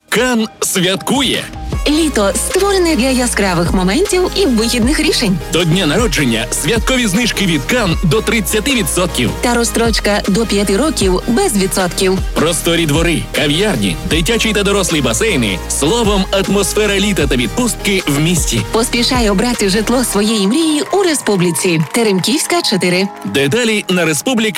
Кан святкує. Літо створене для яскравих моментів і вихідних рішень. До дня народження святкові знижки від Кан до 30%. Та розстрочка до 5 років без відсотків. Просторі двори, кав'ярні, дитячі та дорослі басейни. Словом, атмосфера літа та відпустки в місті. Поспішай обрати житло своєї мрії у Республіці. Теремківська, 4. Деталі на respublica.com.ua.